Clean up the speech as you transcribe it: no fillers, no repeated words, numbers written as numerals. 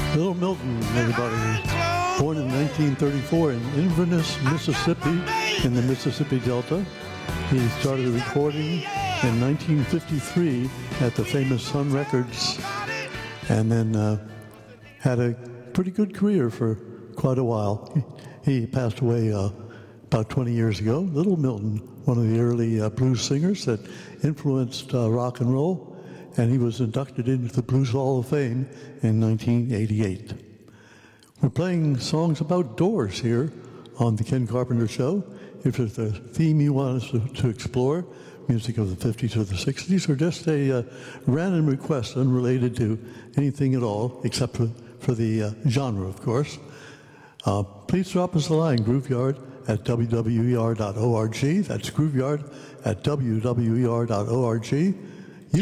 Little Milton, everybody. Born in 1934 in Inverness, Mississippi, in the Mississippi Delta. He started recording in 1953 at the famous Sun Records, and then had a pretty good career for quite a while. He passed away about 20 years ago. Little Milton, one of the early blues singers that influenced rock and roll, and he was inducted into the Blues Hall of Fame in 1988. We're playing songs about doors here on the Ken Carpenter Show. If there's a theme you want us to explore, music of the 50s or the 60s, or just a random request unrelated to anything at all, except for the genre, of course, please drop us a line, grooveyard@wwer.org. That's grooveyard@wwer.org.